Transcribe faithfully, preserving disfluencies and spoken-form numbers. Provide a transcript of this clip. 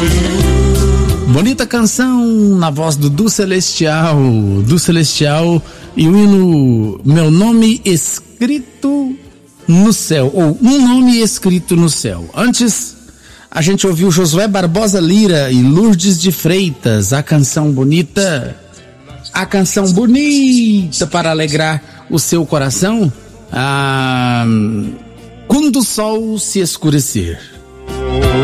Bonita canção na voz do Du Celestial, Du Celestial e o hino Meu Nome Escrito no Céu, ou Um Nome Escrito no Céu. Antes, a gente ouviu Josué Barbosa Lira e Lourdes de Freitas, a canção bonita, a canção bonita para alegrar o seu coração, ah, Quando o Sol se Escurecer.